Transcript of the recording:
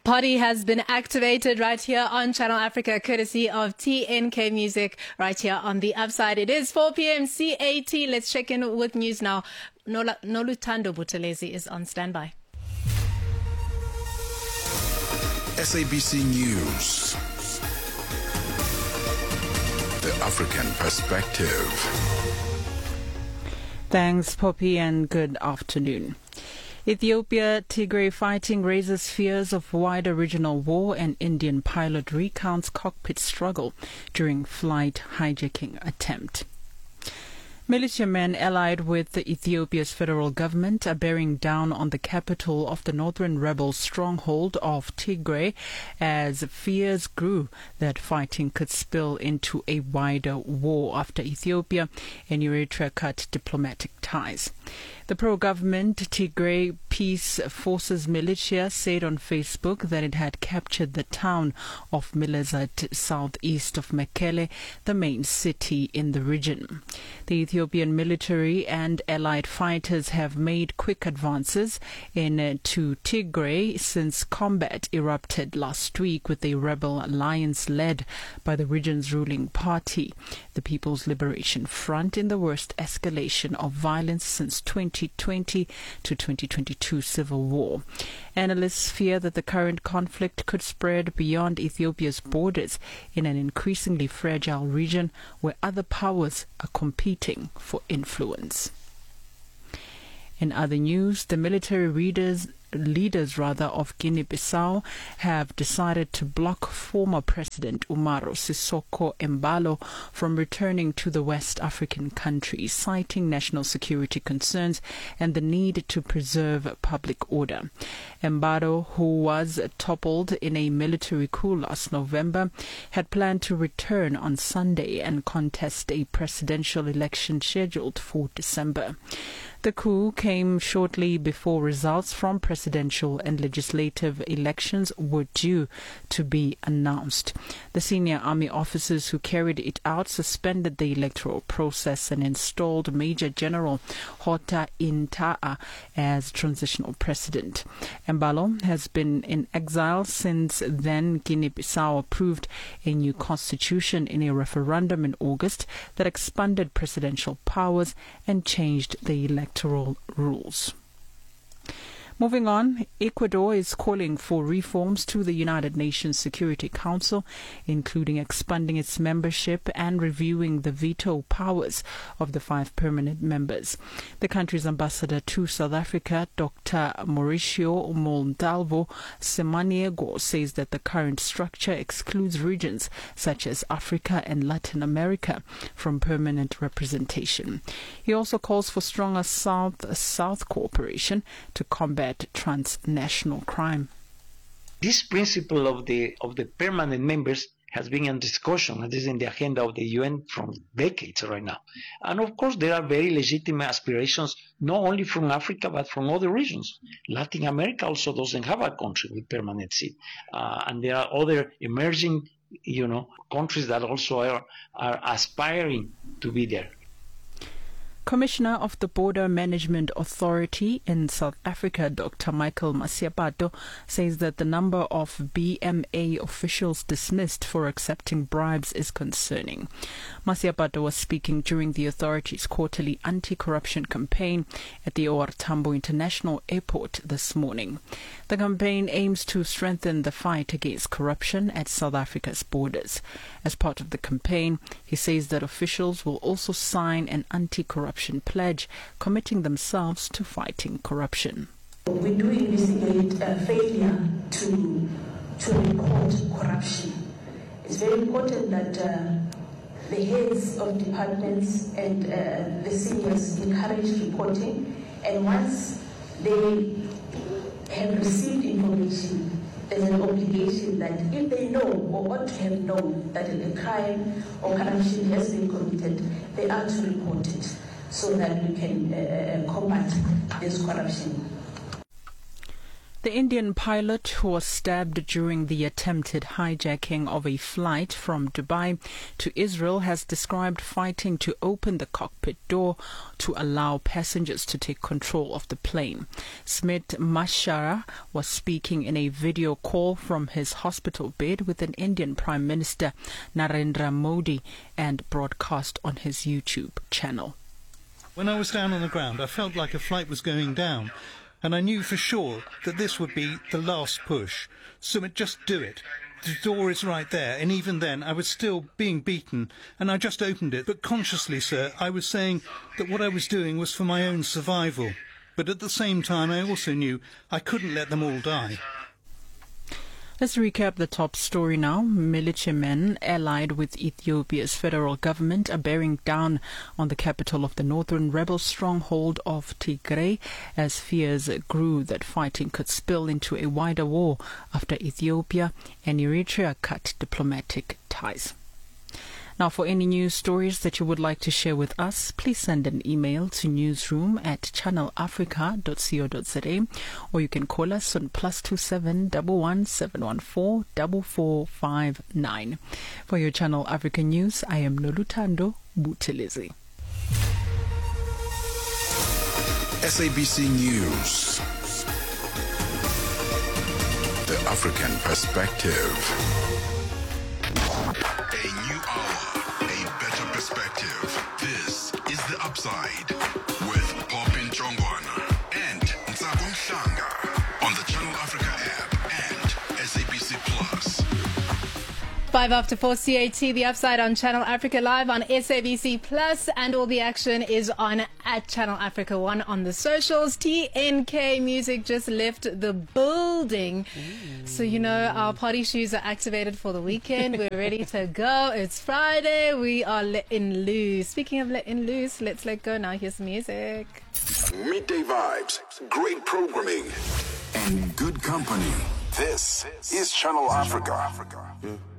Party has been activated right here on Channel Africa, courtesy of TNK Music, right here on the Upside. It is 4 p.m. CAT. Let's check in with news now. Noluthando Buthelezi is on standby. SABC News. The African Perspective. Thanks, Poppy, and good afternoon. Ethiopia Tigray fighting raises fears of wider regional war, and Indian pilot recounts cockpit struggle during flight hijacking attempt. Militiamen allied with Ethiopia's federal government are bearing down on the capital of the northern rebel stronghold of Tigray as fears grew that fighting could spill into a wider war after Ethiopia and Eritrea cut diplomatic ties. The pro-government Tigray Peace Forces militia said on Facebook that it had captured the town of Milezat southeast of Mekele, the main city in the region. The Ethiopian military and allied fighters have made quick advances into Tigray since combat erupted last week with a rebel alliance led by the region's ruling party, the People's Liberation Front, in the worst escalation of violence since 2020 to 2022 civil war. Analysts fear that the current conflict could spread beyond Ethiopia's borders in an increasingly fragile region where other powers are competing for influence. In other news, the military leaders of Guinea-Bissau have decided to block former President Umaro Sissoco Embalo from returning to the West African country, citing national security concerns and the need to preserve public order. Embalo, who was toppled in a military coup last November, had planned to return on Sunday and contest a presidential election scheduled for December. The coup came shortly before results from presidential and legislative elections were due to be announced. The senior army officers who carried it out suspended the electoral process and installed Major General Hota Intaa as transitional president. Embalo has been in exile since then. Guinea-Bissau approved a new constitution in a referendum in August that expanded presidential powers and changed the electoral rules. Moving on, Ecuador is calling for reforms to the United Nations Security Council, including expanding its membership and reviewing the veto powers of the 5 permanent members. The country's ambassador to South Africa, Dr. Mauricio Montalvo Samaniego, says that the current structure excludes regions such as Africa and Latin America from permanent representation. He also calls for stronger South-South cooperation to combat transnational crime. This principle of the permanent members has been in discussion. It is in the agenda of the UN from decades right now. And of course, there are very legitimate aspirations, not only from Africa, but from other regions. Latin America also doesn't have a country with permanent seat. And there are other emerging, countries that also are aspiring to be there. Commissioner of the Border Management Authority in South Africa, Dr. Michael Masiapato, says that the number of BMA officials dismissed for accepting bribes is concerning. Masiapato was speaking during the authority's quarterly anti-corruption campaign at the OR Tambo International Airport this morning. The campaign aims to strengthen the fight against corruption at South Africa's borders. As part of the campaign, he says that officials will also sign an anti-corruption pledge committing themselves to fighting corruption. We do investigate failure to report corruption. It's very important that the heads of departments and the seniors encourage reporting, and once they have received information, there's an obligation that if they know or ought to have known that a crime or corruption has been committed, they are to report it so that we can combat this corruption. The The Indian pilot who was stabbed during the attempted hijacking of a flight from Dubai to Israel has described fighting to open the cockpit door to allow passengers to take control of the plane. Smit Mashara was speaking in a video call from his hospital bed with an Indian Prime Minister Narendra Modi and broadcast on his YouTube channel. When I was down on the ground, I felt like a flight was going down, and I knew for sure that this would be the last push. Sumit, just do it. The door is right there, and even then I was still being beaten, and I just opened it. But consciously, sir, I was saying that what I was doing was for my own survival. But at the same time, I also knew I couldn't let them all die. Let's recap the top story now. Militiamen allied with Ethiopia's federal government are bearing down on the capital of the northern rebel stronghold of Tigray as fears grew that fighting could spill into a wider war after Ethiopia and Eritrea cut diplomatic ties. Now, for any news stories that you would like to share with us, please send an email to newsroom@channelafrica.co.za, or you can call us on +27 11 714 4459. For your Channel Africa news, I am Noluthando Buthelezi. SABC News. The African Perspective. A new hour, a better perspective. This is The Upside with Popin Chongwana and Ntsako Mhlanga on the Channel Africa app and SABC Plus. 5 after 4 CAT, The Upside on Channel Africa Live on SABC Plus, and all the action is on at Channel Africa 1 on the socials. TNK Music just left the building. So, you know, our party shoes are activated for the weekend. We're ready to go. It's Friday. We are letting loose. Speaking of letting loose, let's let go now. Here's some music. Midday vibes, great programming, and good company. This is Channel Africa.